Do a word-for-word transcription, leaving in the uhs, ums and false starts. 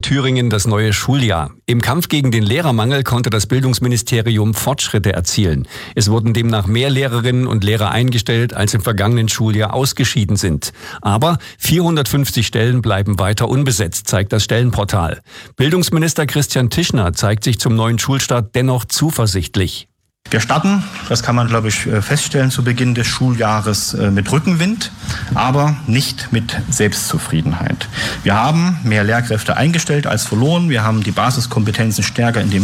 Thüringen das neue Schuljahr. Im Kampf gegen den Lehrermangel konnte das Bildungsministerium Fortschritte erzielen. Es wurden demnach mehr Lehrerinnen und Lehrer eingestellt, als im vergangenen Schuljahr ausgeschieden sind. Aber vierhundertfünfzig Stellen bleiben weiter unbesetzt, zeigt das Stellenportal. Bildungsminister Christian Tischner zeigt sich zum neuen Schulstart dennoch zuversichtlich. Wir starten, das kann man, glaube ich, feststellen, zu Beginn des Schuljahres mit Rückenwind, aber nicht mit Selbstzufriedenheit. Wir haben mehr Lehrkräfte eingestellt als verloren. Wir haben die Basiskompetenzen stärker in die